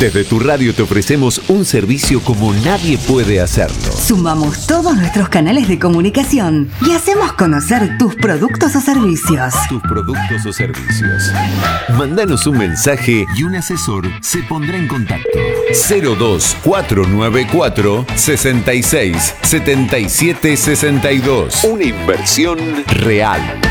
Desde tu radio te ofrecemos un servicio como nadie puede hacerlo. Sumamos todos nuestros canales de comunicación y hacemos conocer tus productos o servicios. Mándanos un mensaje y un asesor se pondrá en contacto. 02494 66 77 62. Una inversión real.